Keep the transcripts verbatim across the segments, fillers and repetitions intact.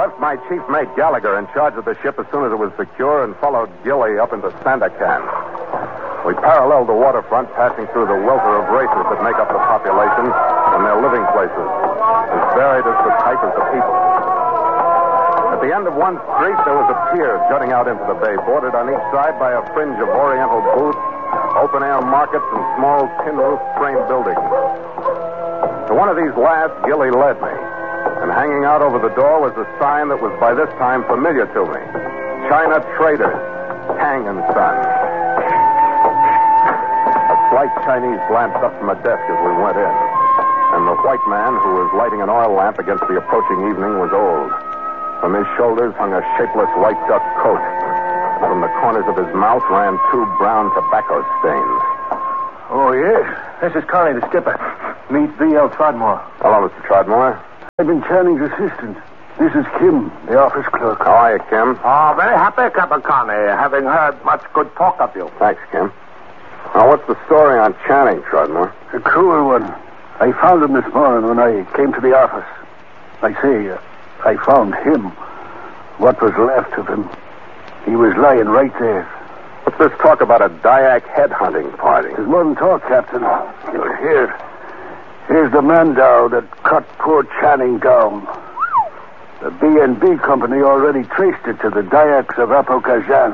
left my chief mate Gallagher in charge of the ship as soon as it was secure and followed Gilly up into Sandakan. We paralleled the waterfront, passing through the welter of races that make up the population and their living places, as varied as the type as the people. At the end of one street, there was a pier jutting out into the bay, bordered on each side by a fringe of oriental booths, open-air markets, and small tin-roof frame buildings. To one of these last, Gilly led me, and hanging out over the door was a sign that was by this time familiar to me. China Traders, Kang and Son. A slight Chinese glanced up from a desk as we went in, and the white man who was lighting an oil lamp against the approaching evening was old. From his shoulders hung a shapeless white duck coat, and from the corners of his mouth ran two brown tobacco stains. Oh, yes. This is Connie, the skipper. Meet V L Trodmore. Hello, Mister Trodmore. I've been Channing's assistant. This is Kim, the office clerk. How are you, Kim? Oh, very happy, Captain Connie, having heard much good talk of you. Thanks, Kim. Now, what's the story on Channing, Trodmore? A cruel one. I found him this morning when I came to the office. I say, uh, I found him. What was left of him. He was lying right there. What's this talk about a Dyak headhunting party? There's more than talk, Captain. You'll hear. Here's the Mandow that cut poor Channing down. The B and B company already traced it to the Dyaks of Apokajan.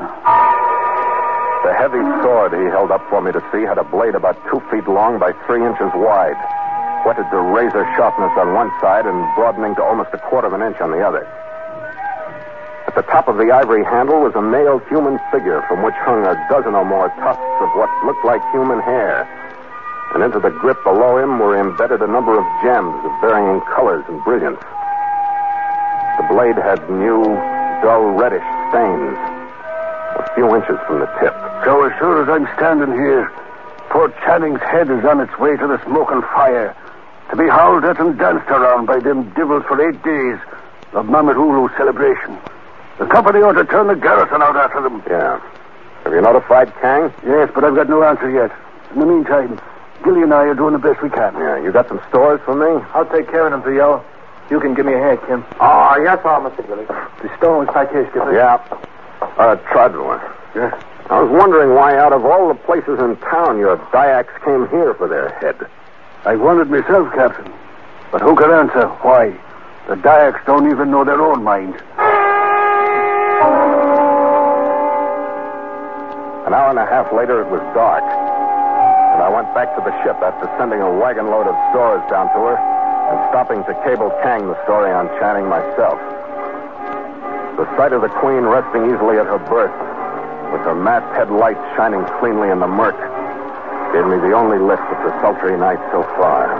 The heavy sword he held up for me to see had a blade about two feet long by three inches wide, whetted to razor sharpness on one side and broadening to almost a quarter of an inch on the other. At the top of the ivory handle was a male human figure from which hung a dozen or more tufts of what looked like human hair. And into the grip below him were embedded a number of gems of varying colors and brilliance. The blade had new, dull reddish stains, a few inches from the tip. So as sure as I'm standing here, poor Channing's head is on its way to the smoking fire, to be howled at and danced around by them devils for eight days of Mamadulu celebration. The company ought to turn the garrison out after them. Yeah. Have you notified Kang? Yes, but I've got no answer yet. In the meantime, Gilly and I are doing the best we can. Yeah, you got some stores for me? I'll take care of them, V L. You can give me a hand, Kim. Oh, yes, sir, Mister Gilly. The stone was back here, Skipper. Yeah. Uh, Trodmore. Yeah? I was wondering why out of all the places in town your Dyaks came here for their head. I wondered myself, Captain. But who could answer why? The Dyaks don't even know their own mind. An hour and a half later, it was dark. And I went back to the ship after sending a wagon load of stores down to her and stopping to cable Kang the story on Channing myself. The sight of the Queen resting easily at her berth, with her masthead lights shining cleanly in the murk, gave me the only lift of the sultry night so far.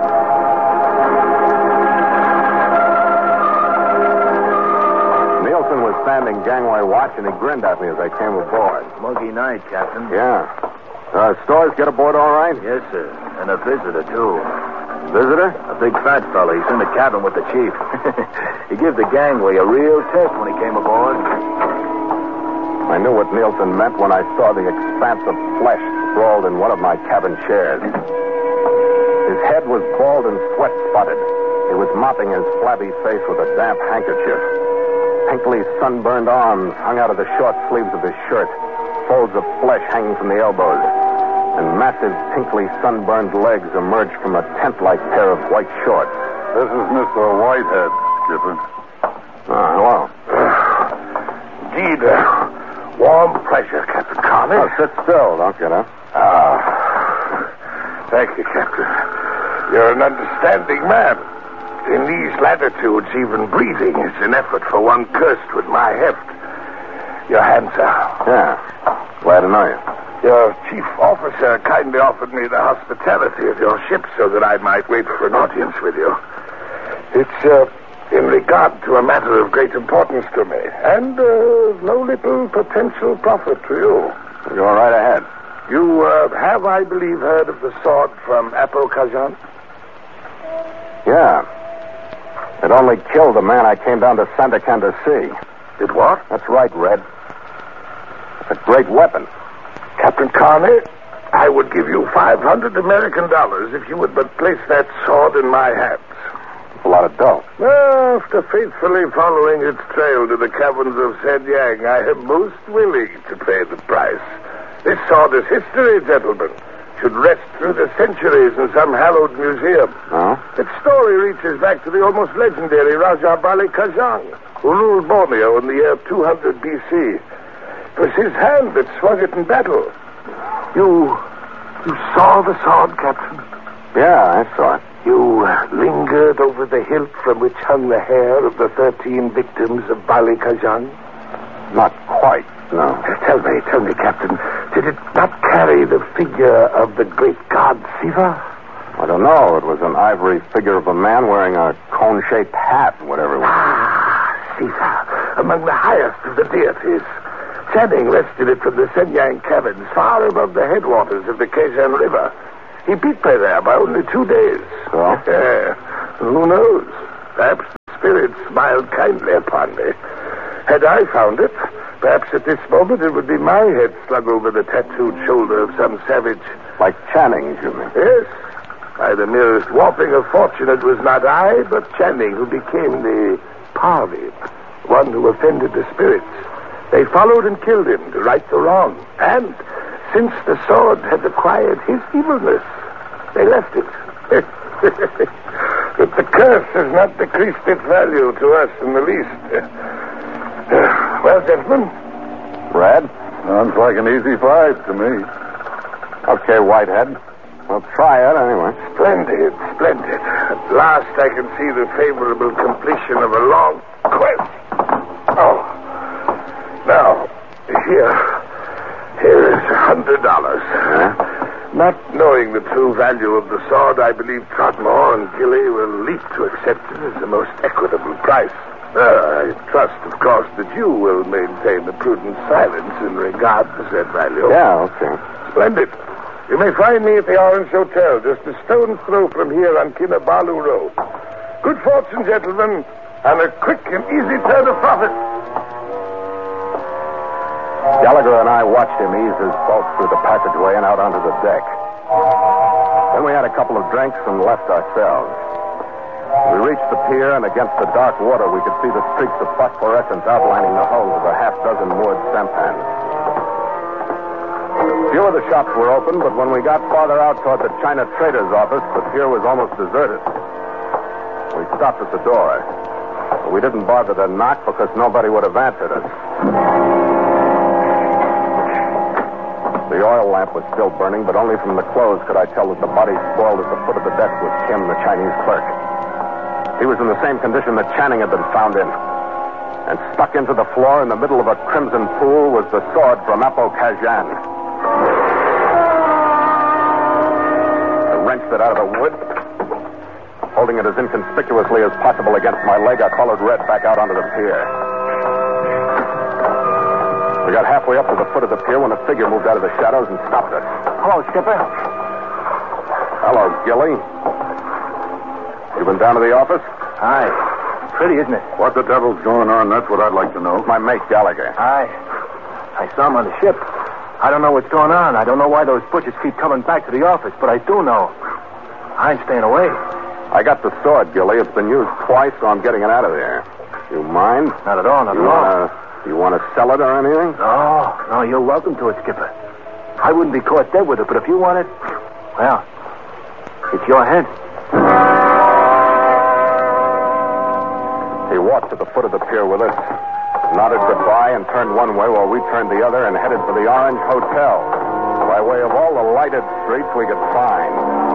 Nielsen was standing gangway watch, and he grinned at me as I came aboard. Muggy night, Captain. Yeah. Uh, stores get aboard all right? Yes, sir. And a visitor, too. Visitor? A big fat fella. He's in the cabin with the chief. He gave the gangway a real test when he came aboard. I knew what Nielsen meant when I saw the expanse of flesh sprawled in one of my cabin chairs. His head was bald and sweat-spotted. He was mopping his flabby face with a damp handkerchief. Pinkly sunburned arms hung out of the short sleeves of his shirt, folds of flesh hanging from the elbows, and massive, pinkly sunburned legs emerged from a tent-like pair of white shorts. This is Mister Whitehead, Skipper. Ah, hello. Indeed, uh, warm pleasure, Captain Connie. Oh, sit still, don't get up. Ah, thank you, Captain. You're an understanding man. In these latitudes, even breathing is an effort for one cursed with my heft. Your hands are. Yeah, glad to know you. Your chief officer kindly offered me the hospitality of your ship so that I might wait for an audience with you. It's uh, in regard to a matter of great importance to me, and uh, no little potential profit to you. Go right ahead. You uh, have, I believe, heard of the sword from Apokajan? Yeah. It only killed the man I came down to Sandakan to see. It what? That's right, Red. It's a great weapon. Captain Connie, I would give you five hundred American dollars if you would but place that sword in my hands. A lot of dough. Well, after faithfully following its trail to the caverns of Shenyang, I am most willing to pay the price. This sword is history, gentlemen. Should rest through the centuries in some hallowed museum. Huh? Its story reaches back to the almost legendary Raja Bali Kajang, who ruled Borneo in the year two hundred B C. It was his hand that swung it in battle. You... you saw the sword, Captain? Yeah, I saw it. You uh, lingered over the hilt from which hung the hair of the thirteen victims of Bali Kajang? Not quite, no. Tell me, tell me, Captain, did it not carry the figure of the great god Siva? I don't know. It was an ivory figure of a man wearing a cone-shaped hat, whatever it was. Ah, Siva, among the highest of the deities. Channing wrested it from the Shenyang caverns, far above the headwaters of the Kazan River. He beat me there by only two days. So? Uh, who knows? Perhaps the spirit smiled kindly upon me. Had I found it, perhaps at this moment it would be my head slung over the tattooed shoulder of some savage. Like Channing's, you mean? Yes. By the merest warping of fortune, it was not I, but Channing who became the Parveen, one who offended the spirits. They followed and killed him to right the wrong. And since the sword had acquired his evilness, they left it. But the curse has not decreased its value to us in the least. Well, gentlemen? Red? Sounds like an easy fight to me. Okay, Whitehead. We'll try it anyway. Splendid, splendid. At last I can see the favorable completion of a long quest. Oh. Now, here. Here is a hundred dollars. Not knowing the true value of the sword, I believe Trotmore and Gilly will leap to accept it as the most equitable price. Uh, I trust, of course, that you will maintain a prudent silence in regard to said value. Yeah, okay. Splendid. You may find me at the Orange Hotel, just a stone's throw from here on Kinabalu Road. Good fortune, gentlemen, and a quick and easy turn of profit. Gallagher and I watched him ease his boat through the passageway and out onto the deck. Then we had a couple of drinks and left ourselves. We reached the pier, and against the dark water, we could see the streaks of phosphorescence outlining the hulls of a half dozen moored sampans. Few of the shops were open, but when we got farther out toward the China trader's office, the pier was almost deserted. We stopped at the door, but we didn't bother to knock because nobody would have answered us. The oil lamp was still burning, but only from the clothes could I tell that the body sprawled at the foot of the desk was Kim, the Chinese clerk. He was in the same condition that Channing had been found in. And stuck into the floor in the middle of a crimson pool was the sword from Apo Kajang. I wrenched it out of the wood. Holding it as inconspicuously as possible against my leg, I followed Red back out onto the pier. We got halfway up to the foot of the pier when a figure moved out of the shadows and stopped us. Hello, Skipper. Hello, Gilly. You been down to the office? Hi. Pretty, isn't it? What the devil's going on? That's what I'd like to know. My mate, Gallagher. Hi. I saw him on the ship. I don't know what's going on. I don't know why those butchers keep coming back to the office, but I do know. I ain't staying away. I got the sword, Gilly. It's been used twice, so I'm getting it out of there. You mind? Not at all, not you at all. Wanna, you want to sell it or anything? No, no, you're welcome to it, Skipper. I wouldn't be caught dead with it, but if you want it, well, it's your head. He walked to the foot of the pier with us, nodded goodbye, and turned one way while we turned the other and headed for the Orange Hotel, by way of all the lighted streets we could find.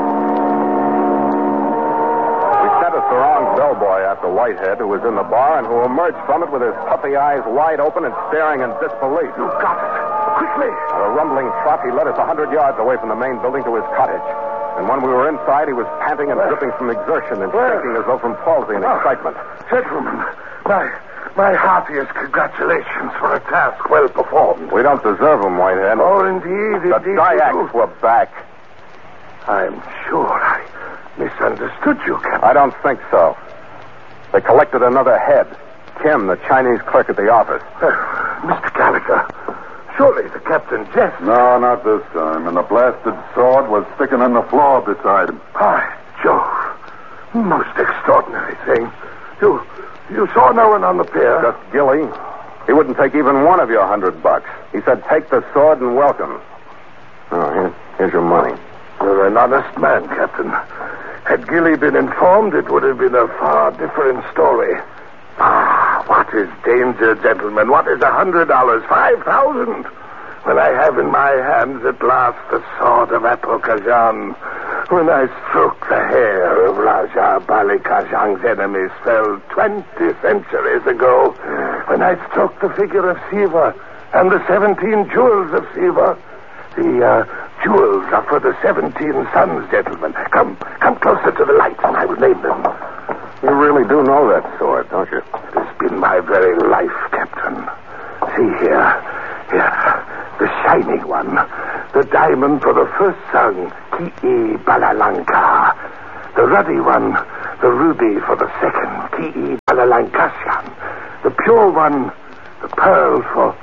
We sent a sarong bellboy after Whitehead, who was in the bar and who emerged from it with his puffy eyes wide open and staring in disbelief. You got it. Quickly. At a rumbling trot, he led us a hundred yards away from the main building to his cottage. And when we were inside, he was panting and dripping from exertion and shaking as though from palsy and Oh, excitement. Gentlemen, my my heartiest congratulations for a task well performed. We don't deserve him, Whitehead. Oh, indeed, The indeed. Dyaks were back. I'm sure I misunderstood you, Captain. I don't think so. They collected another head. Kim, the Chinese clerk at the office. Uh, Mister Gallagher, surely the captain jests. No, not this time. And the blasted sword was sticking in the floor beside him. By Jove. Most extraordinary thing. You you saw no one on the pier? Just Gilly. He wouldn't take even one of your hundred bucks. He said, take the sword and welcome. Oh, here, here's your money. You're an honest man, Captain. Had Gilly been informed, it would have been a far different story. Ah, what is danger, gentlemen? What is a hundred dollars? Five thousand? When I have in my hands at last the sword of Apokhajan, when I stroke the hair of Raja Bali Kajang's enemies fell twenty centuries ago, when I stroke the figure of Siva and the seventeen jewels of Siva, the uh, jewels are for the seventeen sons, gentlemen. Come, come closer to the light, and I will name them. You really do know that sword, don't you? It has been my very life, Captain. See here, here, the shining one, the diamond for the first son, Ki Balalanka. The ruddy one, the ruby for the second, Ki Balalankasyan. The pure one, the pearl for...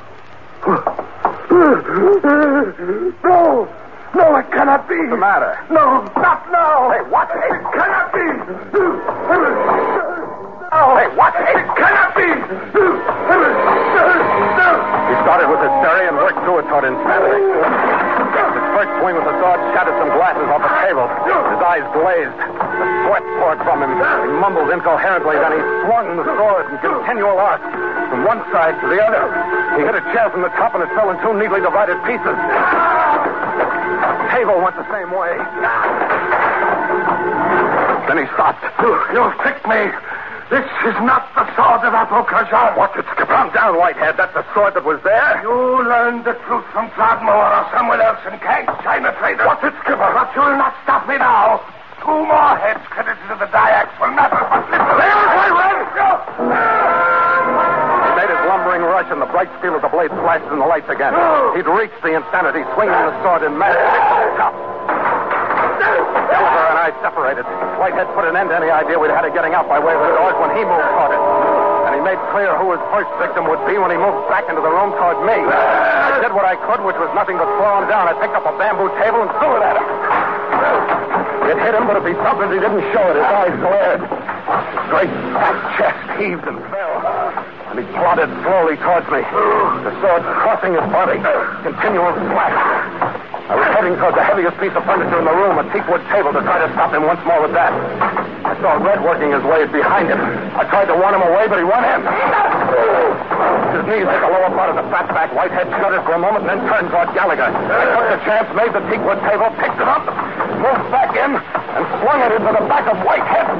No! No, it cannot be! What's the matter? No, not now! Hey, what? It cannot be! No! Hey, what? It cannot be! He started with hysteria and worked through it toward insanity. His first swing with the sword shattered some glasses off the table. His eyes glazed. The sweat poured from him. He mumbled incoherently, then he swung the sword in continual arc from one side to the other. He hit a chair from the top and it fell in two neatly divided pieces. The table went the same way. Then he stopped. You, you tricked me. This is not the sword of Apokhajan. What's it? Calm down, Whitehead. That's the sword that was there. You learned the truth from Throgmorton or someone else in Kang's China trader. What's it, Skipper? But you'll not stop me now. Two more heads credited to the Dyaks will matter but little. He made his lumbering rush, and the bright steel of the blade flashed in the lights again. He'd reached the insanity, swinging the sword in mad top. Gallagher and I separated. Whitehead put an end to any idea we'd had of getting out by way of the doors when he moved toward it. And he made clear who his first victim would be when he moved back into the room toward me. I did what I could, which was nothing but throw him down. I picked up a bamboo table and threw it at him. It hit him, but if he suffered, he didn't show it. His eyes glared. His great fat chest heaved and fell. And he plodded slowly towards me, the sword crossing his body. Continual slash. I was heading toward the heaviest piece of furniture in the room, a teakwood table, to try to stop him once more with that. I saw Red working his way behind him. I tried to warn him away, but he won in. His knees hit the lower part of the fat back. Whitehead shuddered for a moment and then turned toward Gallagher. I took the chance, made the teakwood table, picked it up, moved back in, and swung it into the back of Whitehead.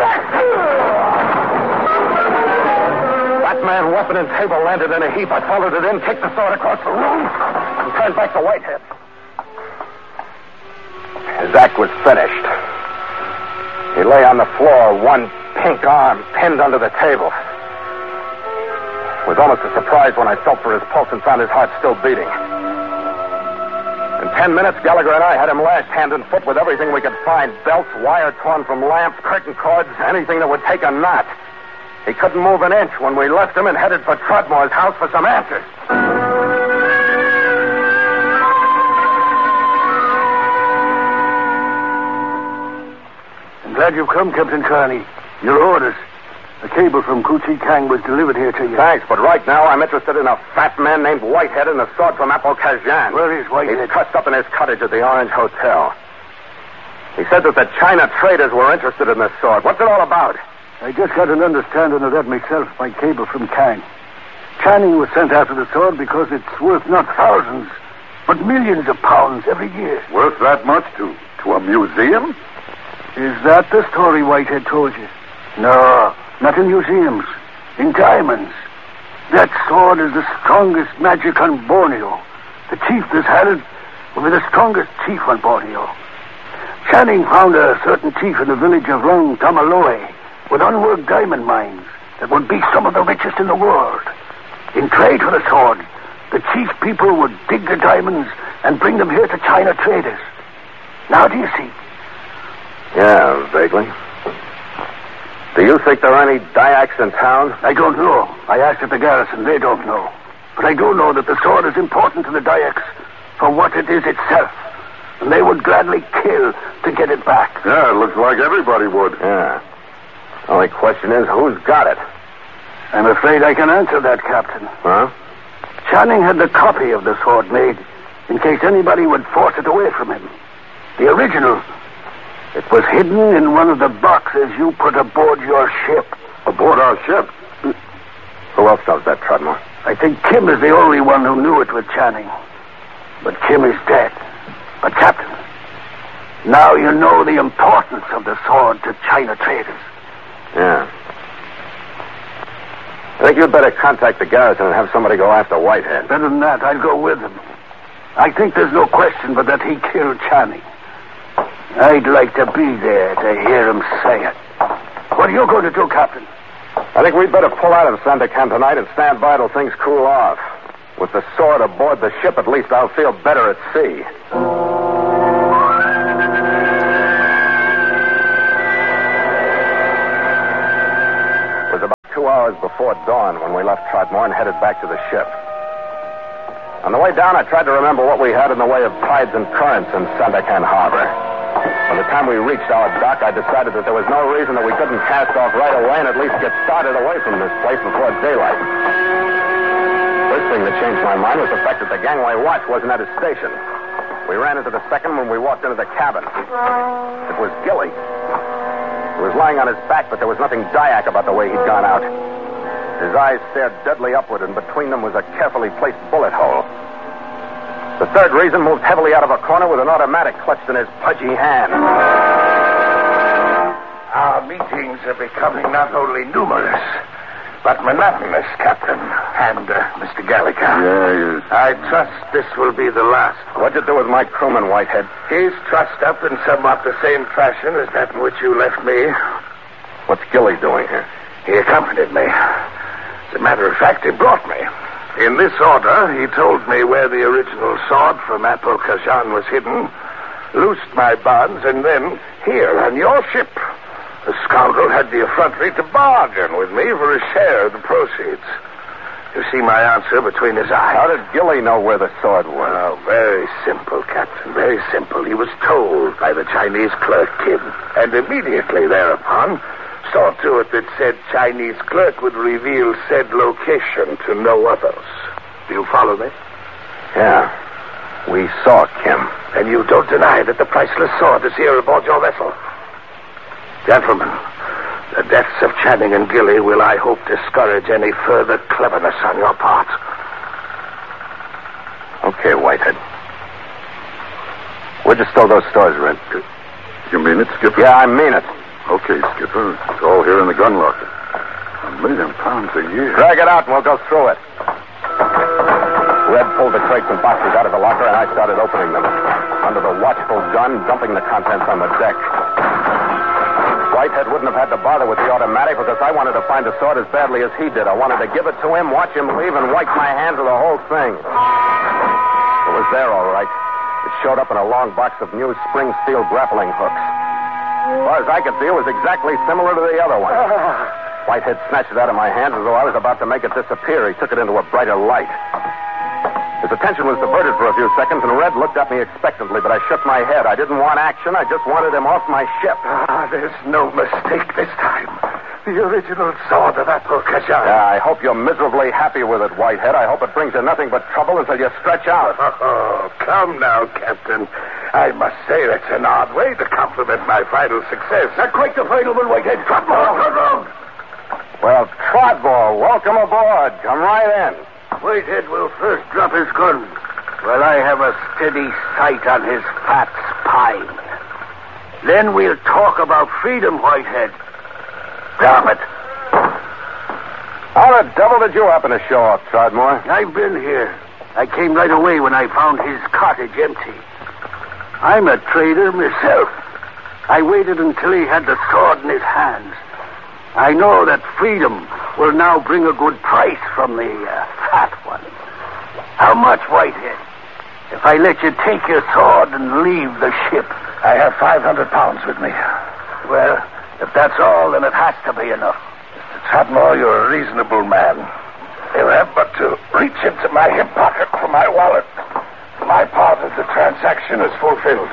That man, weapon, and table landed in a heap. I followed it in, kicked the sword across the room, and turned back to Whitehead. His act was finished. He lay on the floor, one pink arm pinned under the table. It was almost a surprise when I felt for his pulse and found his heart still beating. In ten minutes, Gallagher and I had him lashed hand and foot with everything we could find. Belts, wire torn from lamps, curtain cords, anything that would take a knot. He couldn't move an inch when we left him and headed for Trudmore's house for some answers. Glad you've come, Captain Carney. Your orders. A cable from Kuchi Kang was delivered here to you. Thanks, but right now I'm interested in a fat man named Whitehead and a sword from Apokhajan. Where is Whitehead? He's trussed up in his cottage at the Orange Hotel. He said that the China traders were interested in this sword. What's it all about? I just got an understanding of that myself by cable from Kang. Channing was sent after the sword because it's worth not thousands, but millions of pounds every year. Worth that much to, to a museum? Is that the story Whitehead told you? No, not in museums. In diamonds. That sword is the strongest magic on Borneo. The chief that's had it will be the strongest chief on Borneo. Channing found a certain chief in the village of Long Tamaloe with unworked diamond mines that would be some of the richest in the world. In trade for the sword, the chief people would dig the diamonds and bring them here to China traders. Now do you see? Yeah, vaguely. Do you think there are any Dyaks in town? I don't know. I asked at the garrison. They don't know. But I do know that the sword is important to the Dyaks for what it is itself. and they would gladly kill to get it back. Yeah, it looks like everybody would. Yeah. Only question is, who's got it? I'm afraid I can answer that, Captain. Huh? Channing had the copy of the sword made in case anybody would force it away from him. The original. It was hidden in one of the boxes you put aboard your ship. Aboard our ship? Who else knows that, Trudmore? I think Kim is the only one who knew it with Channing. But Kim is dead. But, Captain, now you know the importance of the sword to China traders. Yeah. I think you'd better contact the garrison and have somebody go after Whitehead. Better than that, I'll go with him. I think there's no question but that he killed Channing. I'd like to be there to hear him say it. What are you going to do, Captain? I think we'd better pull out of Sandakan tonight and stand by till things cool off. With the sword aboard the ship, at least I'll feel better at sea. It was about two hours before dawn when we left Trotmore and headed back to the ship. On the way down, I tried to remember what we had in the way of tides and currents in Sandakan Harbor. By the time we reached our dock, I decided that there was no reason that we couldn't cast off right away and at least get started away from this place before daylight. First thing that changed my mind was the fact that the gangway watch wasn't at his station. We ran into the second when we walked into the cabin. It was Gilly. He was lying on his back, but there was nothing Dyak about the way he'd gone out. His eyes stared deadly upward, and between them was a carefully placed bullet hole. The third reason moved heavily out of a corner with an automatic clutched in his pudgy hand. Our meetings are becoming not only numerous, but monotonous, Captain, and uh, Mister Gallagher. Yeah, yes. I trust this will be the last. What'd you do with my crewman, Whitehead? He's trussed up in somewhat the same fashion as that in which you left me. What's Gilly doing here? He accompanied me. As a matter of fact, he brought me. In this order, he told me where the original sword from Apo Khajan was hidden, loosed my bonds, and then, here, on your ship, the scoundrel had the effrontery to bargain with me for a share of the proceeds. You see my answer between his eyes. How did Gilly know where the sword was? Oh, very simple, Captain, very simple. He was told by the Chinese clerk, Kim, and immediately thereupon saw to it that said Chinese clerk would reveal said location to no others. Do you follow me? Yeah. We saw Kim. And you don't deny that the priceless sword is here aboard your vessel? Gentlemen, the deaths of Channing and Gilly will, I hope, discourage any further cleverness on your part. Okay, Whitehead. Where'd you stow those stores, Red? You mean it, Skipper? Yeah, I mean it. Okay, Skipper. It's all here in the gun locker. A million pounds a year. Drag it out and we'll go through it. Red pulled the crates and boxes out of the locker and I started opening them. Under the watchful gun, dumping the contents on the deck. Whitehead wouldn't have had to bother with the automatic because I wanted to find the sword as badly as he did. I wanted to give it to him, watch him leave, and wipe my hands of the whole thing. It was there, all right. It showed up in a long box of new spring steel grappling hooks. As far as I could see, it was exactly similar to the other one. Whitehead snatched it out of my hands as though I was about to make it disappear. He took it into a brighter light. His attention was diverted for a few seconds, and Red looked at me expectantly, but I shook my head. I didn't want action. I just wanted him off my ship. Ah, there's no mistake this time. The original sword of Apo Khajan. Yeah, I hope you're miserably happy with it, Whitehead. I hope it brings you nothing but trouble until you stretch out. Oh, come now, Captain. I must say that's an odd way to compliment my final success. Not quite the final one, Whitehead. Trotmore, Trotmore. Well, Trotmore, welcome aboard. Come right in. Whitehead will first drop his gun while I have a steady sight on his fat spine. Then we'll talk about freedom, Whitehead. Drop it. How the devil did you happen to show up, Trotmore? I've been here. I came right away when I found his cottage empty. I'm a trader myself. I waited until he had the sword in his hands. I know that freedom will now bring a good price from the uh, fat one. How much, Whitehead? If I let you take your sword and leave the ship? I have five hundred pounds with me. Well, if that's all, then it has to be enough. Mister Trotmore, you're a reasonable man. You'll have but to reach into my hip pocket for my wallet. my part of the transaction is fulfilled.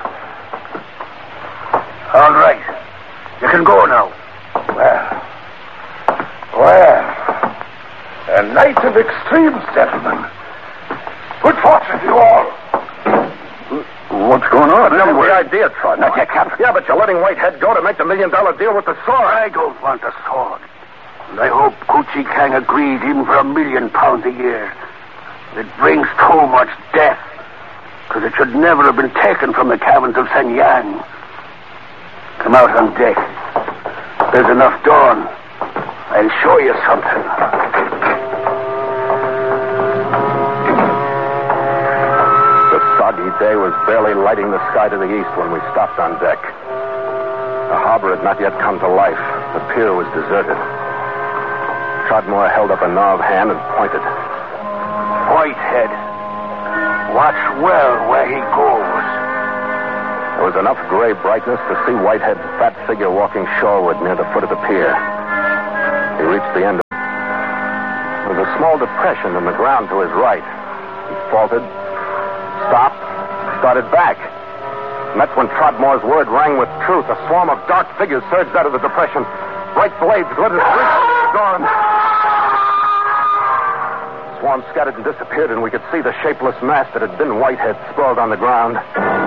All right. You can go now. Well, well, a night of extremes, gentlemen. Good fortune to you all. What's going on? That was the idea, Trot. Not yet, Captain. Yeah, but you're letting Whitehead go to make the million-dollar deal with the sword. I don't want a sword. And I hope Kuchi Kang agrees even for a million pounds a year. It brings too much death. Because it should never have been taken from the caverns of Shenyang. Come out on deck. There's enough dawn. I'll show you something. The soggy day was barely lighting the sky to the east when we stopped on deck. The harbor had not yet come to life. The pier was deserted. Trotmore held up a gnarled hand and pointed. Whitehead. Watch well where he goes. There was enough gray brightness to see Whitehead's fat figure walking shoreward near the foot of the pier. He reached the end of it. There was a small depression in the ground to his right. He faltered, stopped, started back. And that's when Trotmore's word rang with truth. A swarm of dark figures surged out of the depression. Bright blades glittered. Gone. The swarm scattered and disappeared, and we could see the shapeless mass that had been Whitehead sprawled on the ground.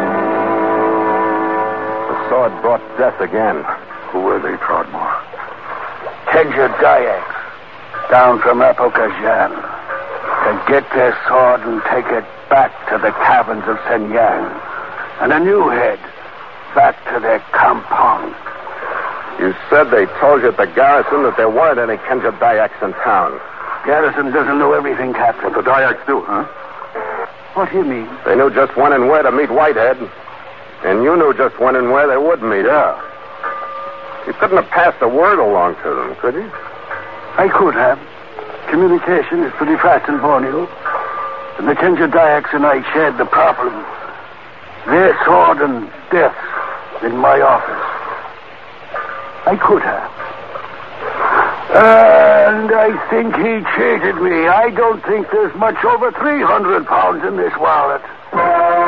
The sword brought death again. Who were they, Trotmore? Kenja Dayaks, down from Apokajan, to get their sword and take it back to the caverns of Shenyang, and a new head back to their compound. You said they told you at the garrison that there weren't any Kenja Dayaks in town. Garrison doesn't know everything, Captain. What the Dayaks do, huh? What do you mean? They knew just when and where to meet Whitehead, and you knew just when and where they would meet. Yeah. You couldn't have passed a word along to them, could you? I could have. Communication is pretty fast in Borneo. And the Kenja Dayaks and I shared the problem. Their sword and death in my office. I could have. And I think he cheated me. I don't think there's much over three hundred pounds in this wallet.